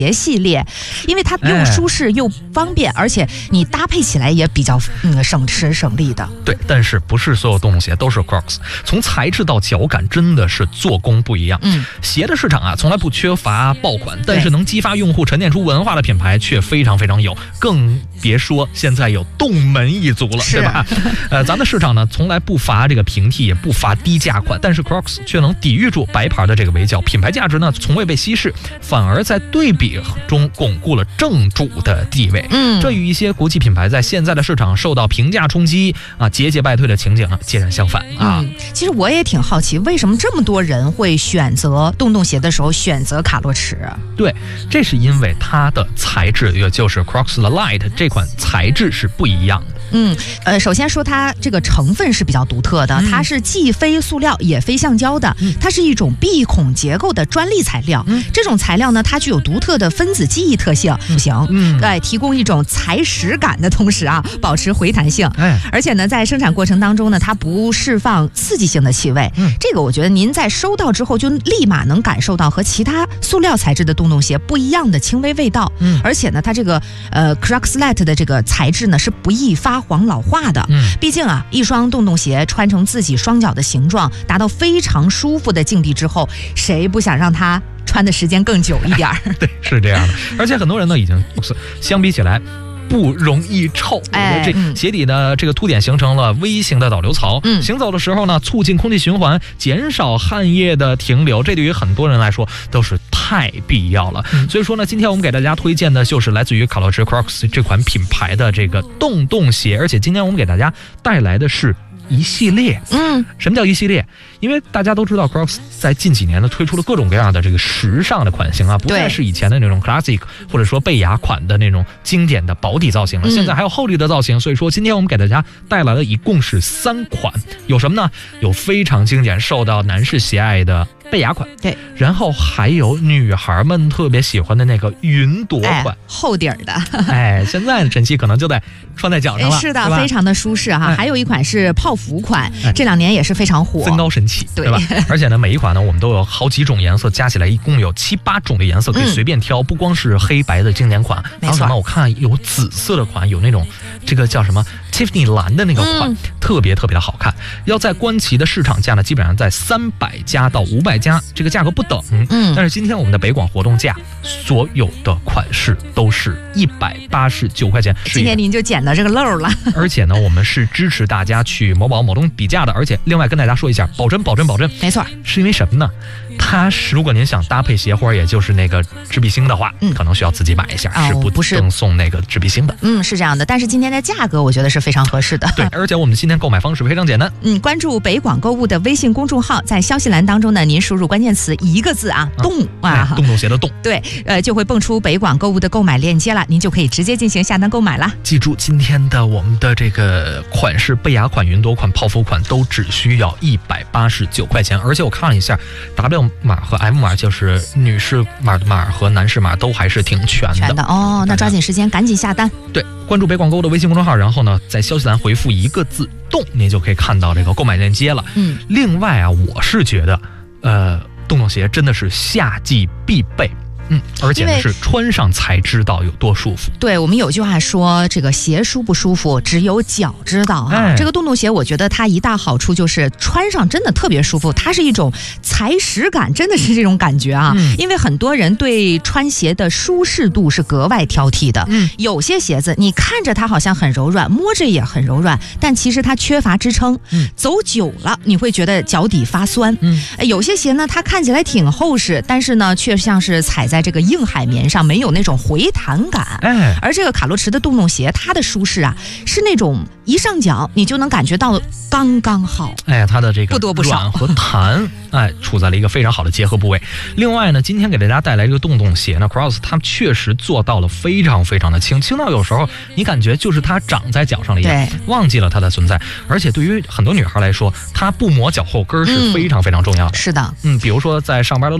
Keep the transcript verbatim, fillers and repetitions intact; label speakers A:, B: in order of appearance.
A: 鞋系列，因为它又舒适又方便，而且你搭配起来也比较嗯省时省力的。
B: 对，但是不是所有动动鞋都是 Crocs， 从材质到脚感真的是做工不一样。
A: 嗯，
B: 鞋的市场啊，从来不缺乏爆款，但是能激发用户沉淀出文化的品牌却非常非常有，更别说现在有动门一族了，对吧？呃，咱的市场呢，从来不乏这个平替，也不乏低价款，但是 Crocs 却能抵御住白牌的这个围剿，品牌价值呢从未被稀释，反而在对比中巩固了正主的地位。
A: 嗯，
B: 这与一些国际品牌在现在的市场受到评价冲击啊、节节败退的情景呢截然相反啊、
A: 嗯。其实我也挺好奇，为什么这么多人会选择洞洞鞋的时候选择卡洛驰？
B: 对，这是因为它的材质，也就是 Crocs The Light 这款材质是不一样的。
A: 嗯，呃，首先说它这个成分是比较独特的，
B: 嗯、
A: 它是既非塑料也非橡胶的，嗯、它是一种闭孔结构的专利材料。嗯、这种材料呢，它具有独特的分子记忆特性，不行，嗯，对，提供一种踩实感的同时啊，保持回弹性。哎，而且呢，在生产过程当中呢，它不释放刺激性的气味。嗯，这个我觉得您在收到之后就立马能感受到和其他塑料材质的洞洞鞋不一样的轻微味道。嗯，而且呢，它这个呃 Crocs Light 的这个材质呢是不易发黄老化的。嗯，毕竟啊，一双洞洞鞋穿成自己双脚的形状，达到非常舒服的境地之后，谁不想让它穿的时间更久一点？
B: 对，是这样的。而且很多人呢，已经相比起来不容易臭。哎，这鞋底呢，这个凸点形成了微型的导流槽。嗯，行走的时候呢，促进空气循环，减少汗液的停留，这对于很多人来说都是太必要了。嗯、所以说呢，今天我们给大家推荐的就是来自于卡洛驰 Crocs 这款品牌的这个洞洞鞋，而且今天我们给大家带来的是一系列。嗯，什么叫一系列？因为大家都知道 Crocs 在近几年呢推出了各种各样的这个时尚的款型啊，不再是以前的那种 classic 或者说贝雅款的那种经典的薄底造型了，现在还有厚底的造型。所以说今天我们给大家带来了一共是三款，有什么呢？有非常经典受到男士喜爱的贝雅款，对，然后还有女孩们特别喜欢的那个云朵款，哎、
A: 厚底儿的。
B: 哎，现在的晨曦可能就在穿在脚上了，
A: 是的，非常的舒适哈。哎、还有一款是泡芙款，哎、这两年也是非常火，
B: 增高神器，对, 对吧？而且呢，每一款呢，我们都有好几种颜色，加起来一共有七八种的颜色可以随便挑，嗯、不光是黑白的经典款，还有什么？我看有紫色的款，有那种这个叫什么 Tiffany 蓝的那个款，嗯、特别特别的好看。要在观奇的市场价呢，基本上在三百加到五百加，这个价格不等。嗯，但是今天我们的北广活动价，所有的款式都是一百八十九块钱。
A: 今天您就捡到这个漏了。
B: 而且呢，我们是支持大家去某宝、某东比价的，而且另外跟大家说一下，保真、保真、保真。
A: 没错，
B: 是因为什么呢？它是如果您想搭配鞋或者也就是那个纸笔芯的话，嗯，可能需要自己买一下，哦、是不不是赠送那个纸笔芯的。
A: 嗯，是这样的。但是今天的价格我觉得是非常合适的。
B: 对，而且我们今天购买方式非常简单。
A: 嗯，关注北广购物的微信公众号，在消息栏当中呢，您输入关键词一个字啊，洞啊，
B: 洞洞鞋的洞。
A: 对，呃，就会蹦出北广购物的购买链接了，您就可以直接进行下单购买了。
B: 记住，今天的我们的这个款式，贝雅款、云朵款、泡芙款都只需要一百八十九块钱，而且我看了一下 ，W 码和 M 码就是女士码的码和男士码都还是挺全的。
A: 全的哦，那抓紧时间，赶紧下单。
B: 对，关注北广购物的微信公众号，然后呢，在消息栏回复一个字“洞”，您就可以看到这个购买链接了。嗯，另外啊，我是觉得，呃，洞洞鞋真的是夏季必备。嗯，而且呢是穿上才知道有多舒服。
A: 对，我们有句话说，这个鞋舒不舒服，只有脚知道哈、啊。哎、这个洞洞鞋，我觉得它一大好处就是穿上真的特别舒服，它是一种踩实感，真的是这种感觉啊。嗯、因为很多人对穿鞋的舒适度是格外挑剔的。嗯，有些鞋子你看着它好像很柔软，摸着也很柔软，但其实它缺乏支撑。嗯，走久了你会觉得脚底发酸。嗯，有些鞋呢，它看起来挺厚实，但是呢，却像是踩在这个硬海绵上，没有那种回弹感。哎，而这个卡洛驰的洞洞鞋，它的舒适啊，是那种一上脚你就能感觉到刚刚好。
B: 哎，它的这个
A: 不多不少
B: 软和弹，哎，处在了一个非常好的结合部位。另外呢，今天给大家带来这个洞洞鞋呢 ，Crocs 它确实做到了非常非常的轻，轻到有时候你感觉就是它长在脚上了一样，忘记了它的存在。而且对于很多女孩来说，它不磨脚后跟是非常非常重要的。
A: 嗯、是的，
B: 嗯，比如说在上班的